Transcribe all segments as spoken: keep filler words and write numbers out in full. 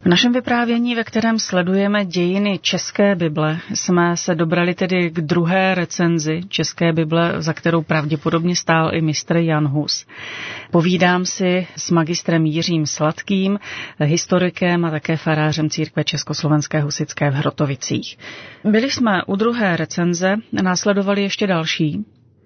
V našem vyprávění, ve kterém sledujeme dějiny České Bible, jsme se dobrali tedy k druhé recenzi České Bible, za kterou pravděpodobně stál i mistr Jan Hus. Povídám si s magistrem Jiřím Sladkým, historikem a také farářem církve Československé husitské v Hrotovicích. Byli jsme u druhé recenze, následovali ještě další.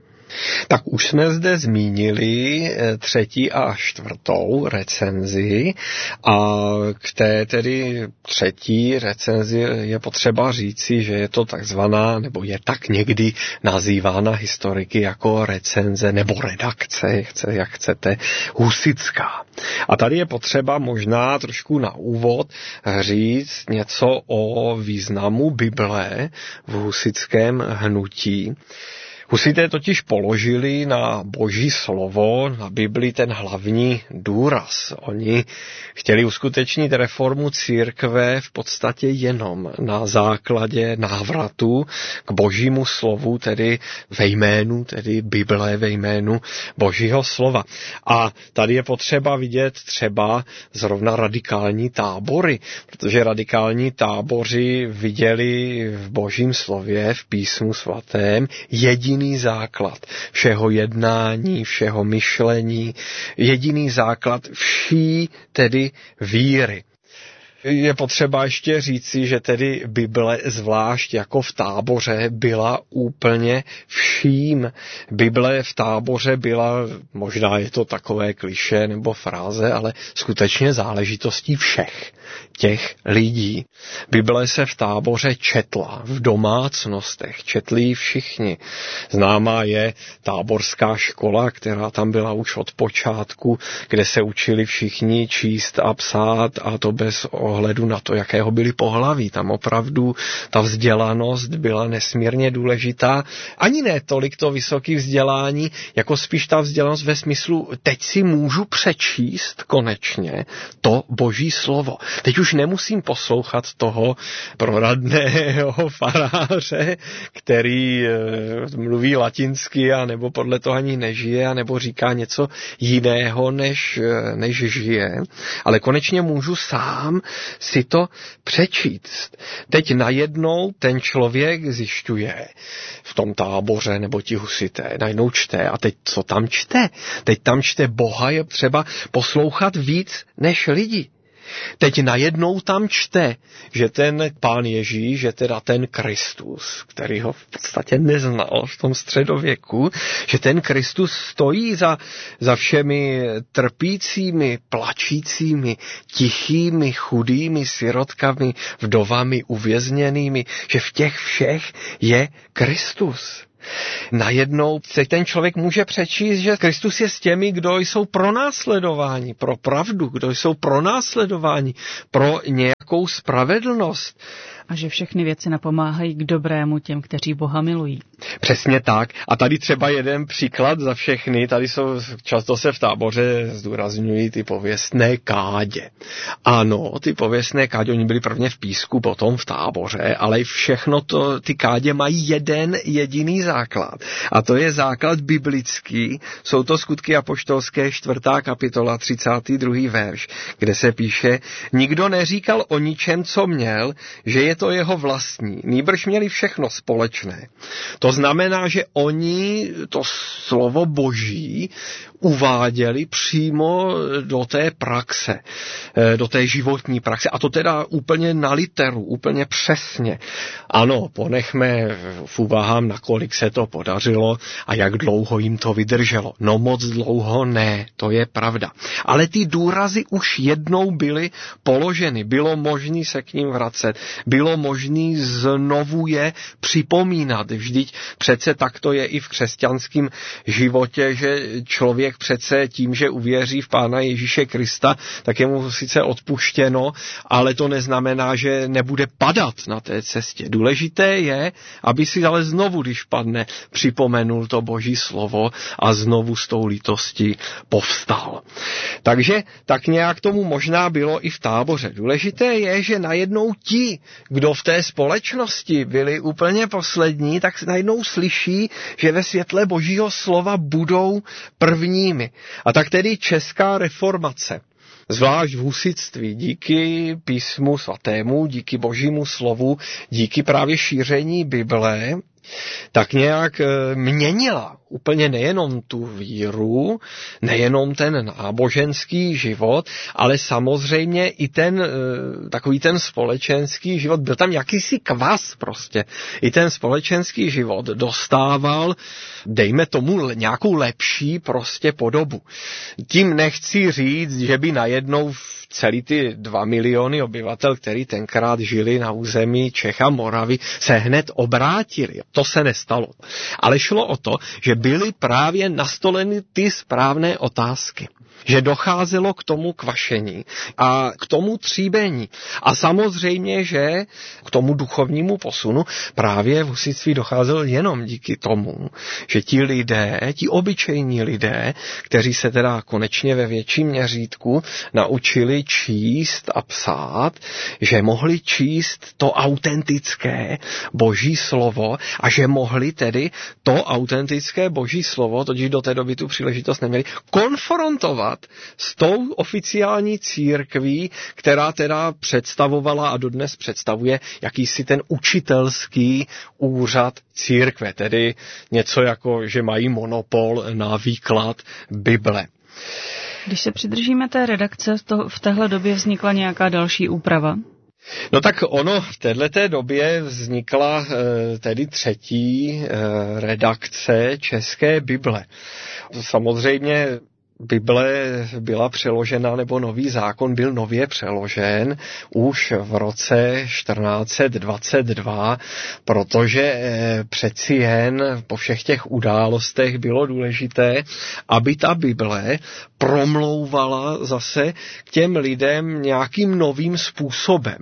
Tak už jsme zde zmínili třetí a čtvrtou recenzi a k té tedy třetí recenzi je potřeba říci, že je to takzvaná, nebo je tak někdy nazývána historiky jako recenze nebo redakce, jak chcete, husitská. A tady je potřeba možná trošku na úvod říct něco o významu Bible v husitském hnutí. Husité totiž položili na Boží slovo, na Bibli ten hlavní důraz. Oni chtěli uskutečnit reformu církve v podstatě jenom na základě návratu k Božímu slovu, tedy ve jménu, tedy Bible ve jménu Božího slova. A tady je potřeba vidět třeba zrovna radikální tábory, protože radikální táboři viděli v Božím slově, v písmu svatém, jediný jediný základ všeho jednání, všeho myšlení, jediný základ vší tedy víry. Je potřeba ještě říci, že tedy Bible zvlášť jako v táboře byla úplně vším. Bible v táboře byla, možná je to takové klišé nebo fráze, ale skutečně záležitostí všech těch lidí. Bible se v táboře četla, v domácnostech, četli ji všichni. Známá je táborská škola, která tam byla už od počátku, kde se učili všichni číst a psát, a to bez ohledu na to, jakého byli pohlaví. Tam opravdu ta vzdělanost byla nesmírně důležitá. Ani ne tolik to vysoké vzdělání, jako spíš ta vzdělanost ve smyslu, teď si můžu přečíst konečně to Boží slovo. Teď už nemusím poslouchat toho proradného faráře, který e, mluví latinsky a nebo podle toho ani nežije, a nebo říká něco jiného, než, než žije. Ale konečně můžu sám si to přečíst. Teď najednou ten člověk zjišťuje v tom táboře, nebo ti husité, najednou čte. A teď co tam čte? Teď tam čte Boha, je třeba poslouchat víc než lidi. Teď najednou tam čte, že ten Pán Ježíš, že teda ten Kristus, který ho v podstatě neznal v tom středověku, že ten Kristus stojí za, za všemi trpícími, plačícími, tichými, chudými, sirotkami, vdovami, uvězněnými, že v těch všech je Kristus. Najednou se ten člověk může přečíst, že Kristus je s těmi, kdo jsou pronásledováni pro pravdu, kdo jsou pronásledováni pro nějakou spravedlnost. A že všechny věci napomáhají k dobrému těm, kteří Boha milují. Přesně tak. A tady třeba jeden příklad za všechny. Tady jsou, často se v táboře zdůrazňují ty pověstné kádě. Ano, ty pověstné kádě, oni byli prvně v písku, potom v táboře, ale všechno to, ty kádě mají jeden jediný základ. A to je základ biblický. Jsou to Skutky apoštolské, čtvrtá kapitola, třicátý druhý verš, kde se píše: nikdo neříkal o ničem, co měl, že je to jeho vlastní. Nýbrž měli všechno společné. To znamená, že oni to slovo Boží uváděli přímo do té praxe, do té životní praxe. A to teda úplně na literu, úplně přesně. Ano, ponechme v úvahám, nakolik se to podařilo a jak dlouho jim to vydrželo. No moc dlouho ne, to je pravda. Ale ty důrazy už jednou byly položeny. Bylo možné se k ním vracet. Bylo možné znovu je připomínat. Vždyť přece tak to je i v křesťanském životě, že člověk přece tím, že uvěří v Pána Ježíše Krista, tak je mu sice odpuštěno, ale to neznamená, že nebude padat na té cestě. Důležité je, aby si ale znovu, když padne, připomenul to Boží slovo a znovu s tou lítostí povstal. Takže tak nějak tomu možná bylo i v táboře. Důležité je, že najednou ti, kdo v té společnosti byli úplně poslední, tak najednou slyší, že ve světle Božího slova budou prvními. A tak tedy česká reformace zvlášť v husitství, díky písmu svatému, díky božímu slovu, díky právě šíření Bible, tak nějak měnila úplně nejenom tu víru, nejenom ten náboženský život, ale samozřejmě i ten takový ten společenský život. Byl tam jakýsi kvas prostě. I ten společenský život dostával, dejme tomu, nějakou lepší prostě podobu. Tím nechci říct, že by najednou celý ty dva miliony obyvatel, který tenkrát žili na území Čech a Moravy, se hned obrátili. To se nestalo. Ale šlo o to, že byly právě nastoleny ty správné otázky. Že docházelo k tomu kvašení a k tomu tříbení. A samozřejmě, že k tomu duchovnímu posunu právě v husitství docházelo jenom díky tomu, že ti lidé, ti obyčejní lidé, kteří se teda konečně ve větším měřítku naučili číst a psát, že mohli číst to autentické boží slovo a že mohli tedy to autentické boží slovo, totiž do té doby tu příležitost neměli, konfrontovat s tou oficiální církví, která teda představovala a dodnes představuje jakýsi ten učitelský úřad církve, tedy něco jako, že mají monopol na výklad Bible. Když se přidržíme té redakce, to v téhle době vznikla nějaká další úprava? No tak ono v této době vznikla tedy třetí redakce České Bible. Samozřejmě Bible byla přeložena, nebo nový zákon byl nově přeložen už v roce čtrnáct dvacet dva, protože přeci jen po všech těch událostech bylo důležité, aby ta Bible promlouvala zase k těm lidem nějakým novým způsobem.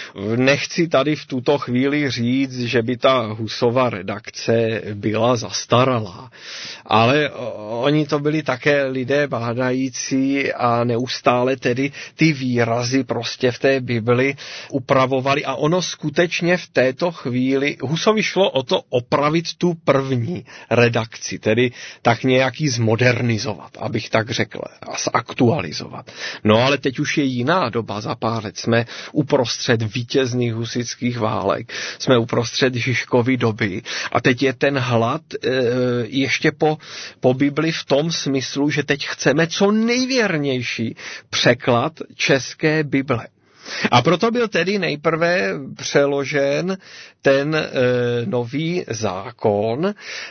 Nechci tady v tuto chvíli říct, že by ta Husova redakce byla zastaralá, ale oni to byli také lidé bádající a neustále tedy ty výrazy prostě v té Bibli upravovali a ono skutečně v této chvíli Husovi šlo o to opravit tu první redakci, tedy tak nějaký zmodernizovat, abych tak řekl, a zaktualizovat. No ale teď už je jiná doba, za pár let jsme uprostřed vítězných husitských válek, jsme uprostřed Žižkovy doby a teď je ten hlad e, ještě po, po Bibli v tom smyslu, že teď chceme co nejvěrnější překlad české Bible. A proto byl tedy nejprve přeložen ten e, nový zákon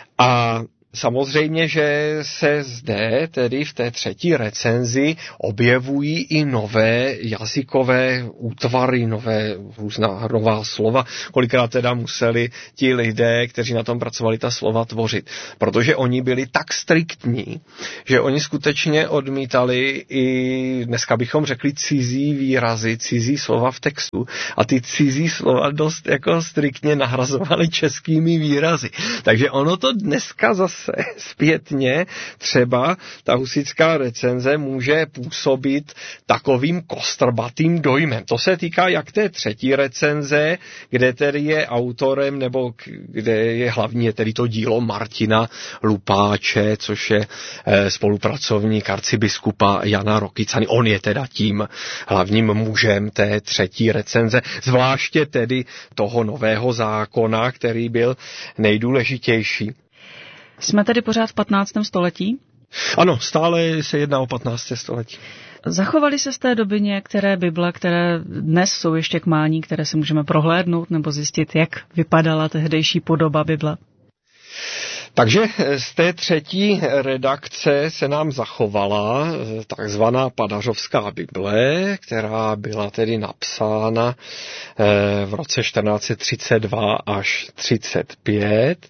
a samozřejmě, že se zde, tedy v té třetí recenzi, objevují i nové jazykové útvary, nové různá nová slova, kolikrát teda museli ti lidé, kteří na tom pracovali, ta slova tvořit. Protože oni byli tak striktní, že oni skutečně odmítali i, dneska bychom řekli, cizí výrazy, cizí slova v textu a ty cizí slova dost jako striktně nahrazovali českými výrazy. Takže ono to dneska zase zpětně třeba ta husitská recenze může působit takovým kostrbatým dojmem. To se týká jak té třetí recenze, kde tedy je autorem, nebo kde je hlavní je tedy to dílo Martina Lupáče, což je spolupracovník arcibiskupa Jana Rokycany. On je teda tím hlavním mužem té třetí recenze, zvláště tedy toho nového zákona, který byl nejdůležitější. Jsme tedy pořád v patnáctém století? Ano, stále se jedná o patnácté století. Zachovaly se z té doby některé Bible, které dnes jsou ještě k mání, které si můžeme prohlédnout nebo zjistit, jak vypadala tehdejší podoba Bible? Takže z té třetí redakce se nám zachovala takzvaná Padařovská Bible, která byla tedy napsána v roce čtrnáct třicet dva až třicet pět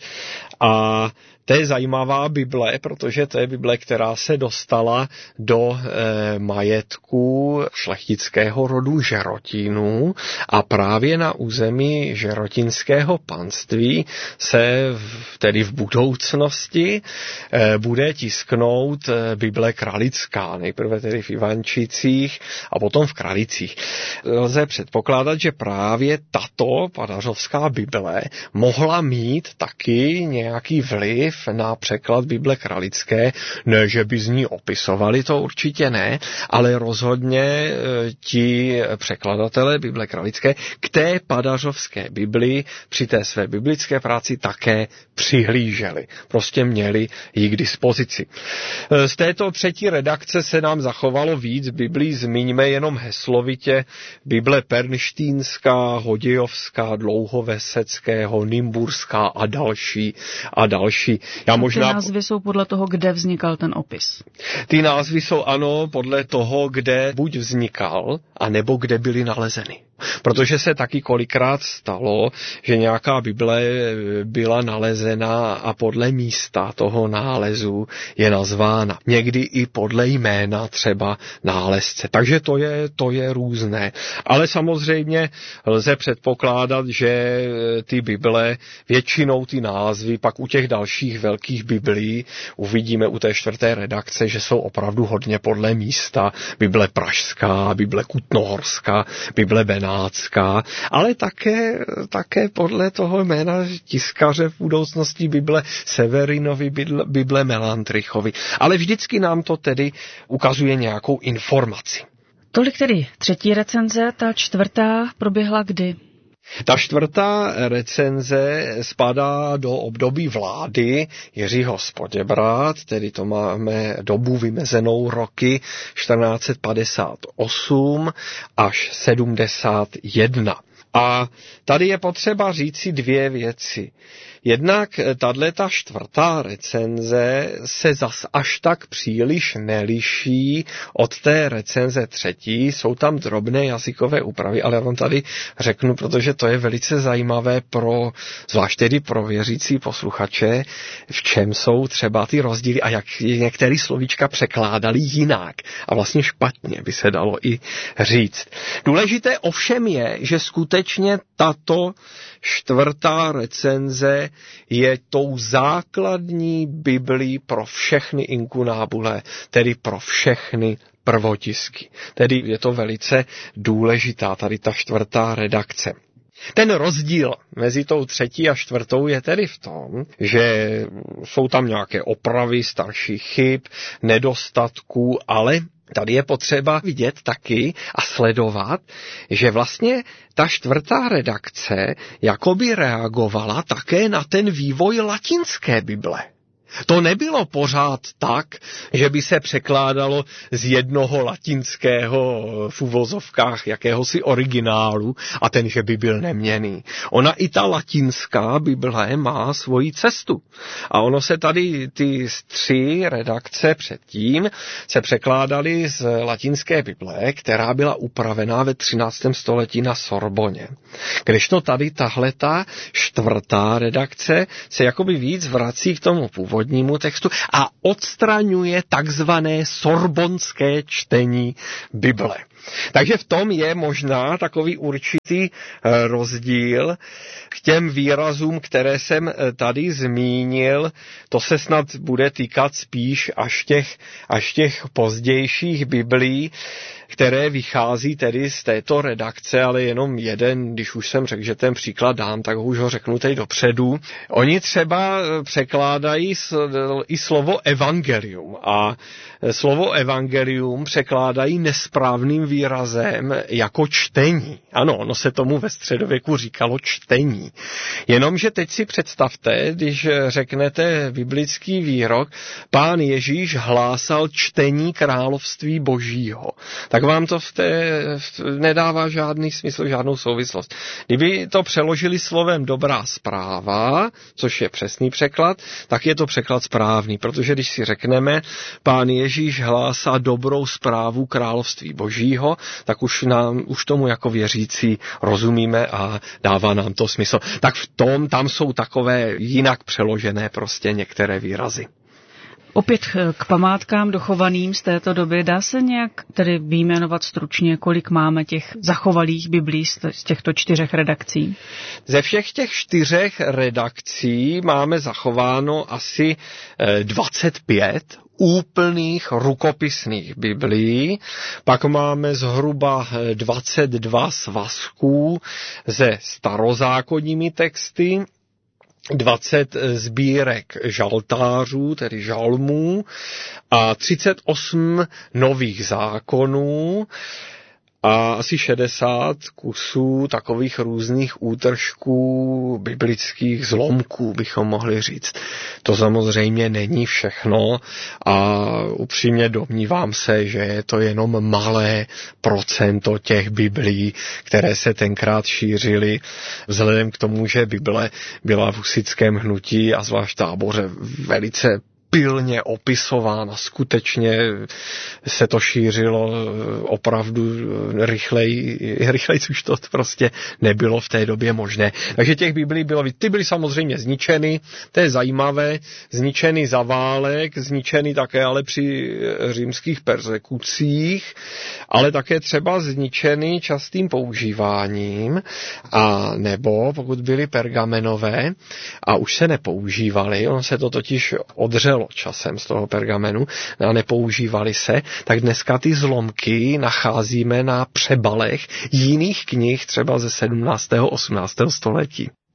a to je zajímavá Bible, protože to je Bible, která se dostala do e, majetku šlechtického rodu Žerotínů a právě na území žerotinského panství se v, tedy v budoucnosti e, bude tisknout e, Bible kralická, nejprve tedy v Ivančicích a potom v Kralicích. Lze předpokládat, že právě tato Padařovská Bible mohla mít taky nějaký vliv vliv na překlad Bible Kralické, ne, že by z ní opisovali, to určitě ne, ale rozhodně ti překladatelé Bible Kralické k té padařovské Bibli při té své biblické práci také přihlíželi. Prostě měli ji k dispozici. Z této třetí redakce se nám zachovalo víc Biblí, zmiňme jenom heslovitě Bible Pernštínská, Hodějovská, Dlouhoveseckého, Nymburská a další a další. Já možná... Ty názvy jsou podle toho, kde vznikal ten opis. Ty názvy jsou ano podle toho, kde buď vznikal, anebo kde byly nalezeny. Protože se taky kolikrát stalo, že nějaká Bible byla nalezena a podle místa toho nálezu je nazvána. Někdy i podle jména třeba nálezce. Takže to je, to je různé. Ale samozřejmě lze předpokládat, že ty Bible, většinou ty názvy, pak u těch dalších velkých Biblí, uvidíme u té čtvrté redakce, že jsou opravdu hodně podle místa. Bible Pražská, Bible Kutnohorská, Bible Benátská, ale také, také podle toho jména tiskaře v budoucnosti Bible Severinovi, Bible Melantrichovi. Ale vždycky nám to tedy ukazuje nějakou informaci. Tolik tedy třetí recenze, ta čtvrtá proběhla kdy? Ta čtvrtá recenze spadá do období vlády Jiřího z Poděbrad, tedy to máme dobu vymezenou roky čtrnáct padesát osm až sedmdesát jedna. A tady je potřeba říci dvě věci. Jednak tato čtvrtá recenze se zas až tak příliš neliší od té recenze třetí. Jsou tam drobné jazykové úpravy, ale já vám tady řeknu, protože to je velice zajímavé pro, zvlášť tedy pro věřící posluchače, v čem jsou třeba ty rozdíly a jak některé slovíčka překládali jinak. A vlastně špatně by se dalo i říct. Důležité ovšem je, že skutečně tato čtvrtá recenze je tou základní Biblí pro všechny inkunábule, tedy pro všechny prvotisky. Tedy je to velice důležitá, tady ta čtvrtá redakce. Ten rozdíl mezi tou třetí a čtvrtou je tedy v tom, že jsou tam nějaké opravy starších chyb, nedostatků, ale tady je potřeba vidět taky a sledovat, že vlastně ta čtvrtá redakce jakoby reagovala také na ten vývoj latinské Bible. To nebylo pořád tak, že by se překládalo z jednoho latinského v uvozovkách jakéhosi originálu a ten, že by byl neměnný. Ona i ta latinská Bible má svoji cestu. A ono se tady ty tři redakce předtím se překládaly z latinské Bible, která byla upravená ve třináctém století na Sorboně. Kdežto tady tahleta čtvrtá redakce se jakoby víc vrací k tomu původnímu textu a odstraňuje takzvané sorbonské čtení Bible. Takže v tom je možná takový určitý rozdíl k těm výrazům, které jsem tady zmínil. To se snad bude týkat spíš až těch, až těch pozdějších biblí, které vychází tedy z této redakce, ale jenom jeden, když už jsem řekl, že ten příklad dám, tak už ho řeknu teď dopředu. Oni třeba překládají i slovo evangelium a slovo evangelium překládají nesprávným výrazem jako čtení. Ano, ono se tomu ve středověku říkalo čtení. Jenomže teď si představte, když řeknete biblický výrok, Pán Ježíš hlásal čtení království Božího, tak vám to v té, v, nedává žádný smysl, žádnou souvislost. Kdyby to přeložili slovem dobrá zpráva, což je přesný překlad, tak je to překlad správný, protože když si řekneme, Pán Ježíš hlásá dobrou zprávu království Božího, tak už, nám, už tomu jako věřící rozumíme a dává nám to smysl. Tak v tom, tam jsou takové jinak přeložené prostě některé výrazy. Opět k památkám dochovaným z této doby. Dá se nějak tedy vyjmenovat stručně, kolik máme těch zachovalých biblí z těchto čtyřech redakcí? Ze všech těch čtyřech redakcí máme zachováno asi dvacet pět úplných rukopisných biblií, pak máme zhruba dvacet dva svazků se starozákonními texty, dvacet sbírek žaltářů, tedy žalmů, a třicet osm nových zákonů, a asi šedesát kusů takových různých útržků, biblických zlomků, bychom mohli říct. To samozřejmě není všechno a upřímně domnívám se, že je to jenom malé procento těch biblí, které se tenkrát šířily, vzhledem k tomu, že Bible byla v husitském hnutí a zvlášť Táboře velice pilně opisována, skutečně se to šířilo opravdu rychleji, rychleji, už to prostě nebylo v té době možné. Takže těch biblí bylo, ty byly samozřejmě zničeny, to je zajímavé, zničeny za válek, zničeny také ale při římských persekucích, ale také třeba zničeny častým používáním, a nebo pokud byly pergamenové a už se nepoužívaly, on se to totiž odřelo časem z toho pergamenu a nepoužívali se, tak dneska ty zlomky nacházíme na přebalech jiných knih třeba ze sedmnáctého osmnáctého století.